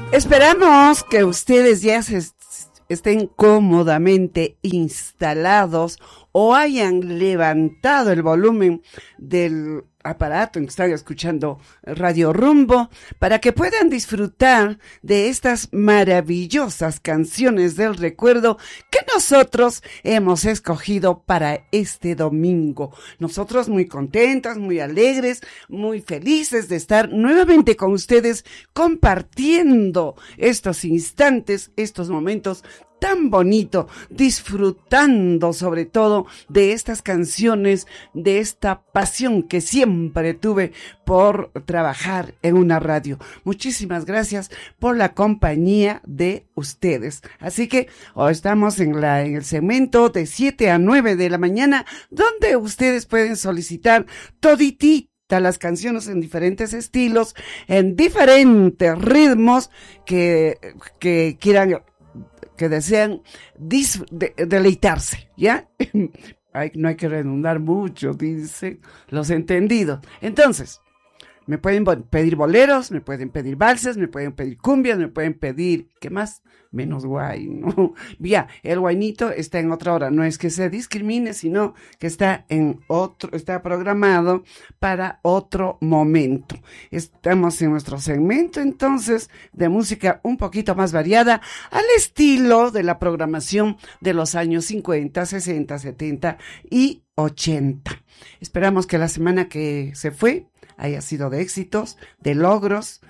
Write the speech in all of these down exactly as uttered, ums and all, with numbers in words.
Esperamos que ustedes ya se estén cómodamente instalados o hayan levantado el volumen del aparato en que están escuchando Radio Rumbo para que puedan disfrutar de estas maravillosas canciones del recuerdo que nosotros hemos escogido para este domingo. Nosotros muy contentas, muy alegres, muy felices de estar nuevamente con ustedes compartiendo estos instantes, estos momentos tan bonito, disfrutando sobre todo de estas canciones, de esta pasión que siempre tuve por trabajar en una radio. Muchísimas gracias por la compañía de ustedes. Así que hoy estamos en la en el segmento de siete a nueve de la mañana, donde ustedes pueden solicitar toditito las canciones en diferentes estilos, en diferentes ritmos que, que quieran, que desean dis, de, deleitarse, ¿ya? Ay, no hay que redundar mucho, dice los entendidos. Entonces, me pueden pedir boleros, me pueden pedir valses, me pueden pedir cumbias, me pueden pedir, ¿qué más? Menos guay, ¿no? Ya, el guainito está en otra hora, no es que se discrimine, sino que está en otro, está programado para otro momento. Estamos en nuestro segmento, entonces, de música un poquito más variada, al estilo de la programación de los años cincuenta, sesenta, setenta y ochenta. Esperamos que la semana que se fue haya sido de éxitos, de logros,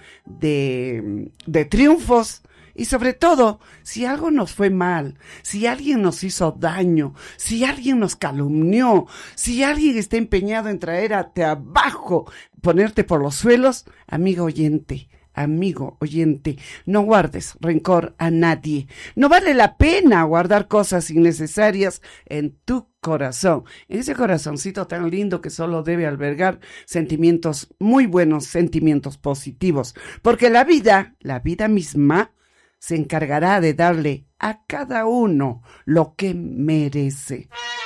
de, de triunfos, y sobre todo, si algo nos fue mal, si alguien nos hizo daño, si alguien nos calumnió, si alguien está empeñado en traerte abajo, ponerte por los suelos, amigo oyente, amigo oyente, no guardes rencor a nadie. No vale la pena guardar cosas innecesarias en tu corazón, en ese corazoncito tan lindo que solo debe albergar sentimientos muy buenos, sentimientos positivos, porque la vida, la vida misma, se encargará de darle a cada uno lo que merece.